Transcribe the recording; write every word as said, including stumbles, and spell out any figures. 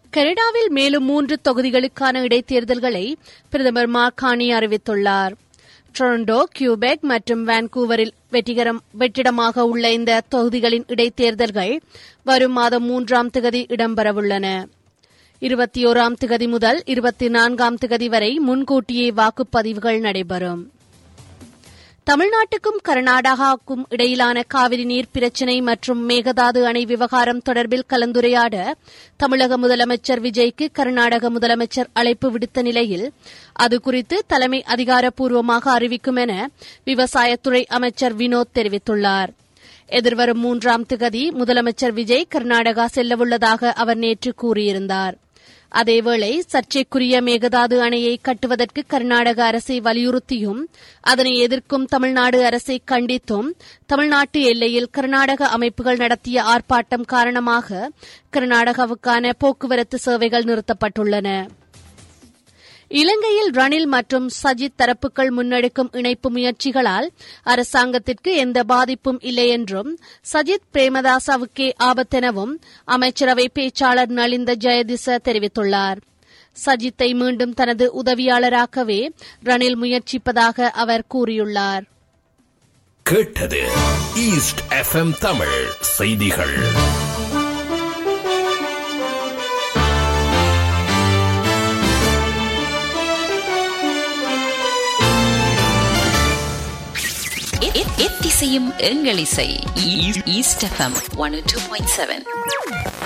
கனடாவில் மேலும் மூன்று தொகுதிகளுக்கான இடைத்தேர்தல்களை பிரதமர் மார்க் கார்னி அறிவித்துள்ளார். டொரண்டோ, கியூபெக் மற்றும் வான்கூவரில் வெற்றிகரம் வெற்றிடமாக உள்ள இந்த தொகுதிகளின் இடைத்தேர்தல்கள் வரும் மாதம் மூன்றாம் திகதி இடம்பெறவுள்ளன. இருபத்தி ஓராம் திகதி முதல் இருபத்தி நான்காம் திகதி வரை முன்கூட்டியே வாக்குப்பதிவுகள் நடைபெறும். தமிழ்நாட்டுக்கும் கர்நாடகாவுக்கும் இடையிலான காவிரி நீர் பிரச்சினை மற்றும் மேகதாது அணை விவகாரம் தொடர்பில் கலந்துரையாட தமிழக முதலமைச்சர் விஜய்க்கு கர்நாடக முதலமைச்சர் அழைப்பு விடுத்த நிலையில் அது குறித்து தலைமை அதிகாரப்பூர்வமாக அறிவிக்கும் என விவசாயத்துறை அமைச்சர் வினோத் தெரிவித்துள்ளார். எதிர்வரும் மூன்றாம் திகதி முதலமைச்சர் விஜய் கர்நாடகா செல்லவுள்ளதாக அவர் நேற்று கூறியிருந்தார். அதேவேளை சர்ச்சைக்குரிய மேகதாது அணையை கட்டுவதற்கு கர்நாடக அரசை வலியுறுத்தியும் அதனை எதிர்க்கும் தமிழ்நாடு அரசை கண்டித்தும் தமிழ்நாட்டு எல்லையில் கர்நாடக அமைப்புகள் நடத்திய ஆர்ப்பாட்டம் காரணமாக கர்நாடகாவுக்கான போக்குவரத்து சேவைகள் நிறுத்தப்பட்டுள்ளன. இலங்கையில் ரணில் மற்றும் சஜித் தரப்புகள் முன்னெடுக்கும் இணைப்பு முயற்சிகளால் அரசாங்கத்திற்கு எந்த பாதிப்பும் இல்லை என்றும் சஜித் பிரேமதாசவுக்கே ஆபத்தெனவும் அமைச்சரவை பேச்சாளர் நலிந்த ஜெயதிச தெரிவித்துள்ளார். சஜித்தை மீண்டும் தனது உதவியாளராக்கவே ரணில் முயற்சிப்பதாக அவர் கூறியுள்ளார். கேட்டது ஈஸ்ட் எஃப்எம் தமிழ் செய்திகள். எத்திசையும் எங்கள் இசை east FM one two point seven.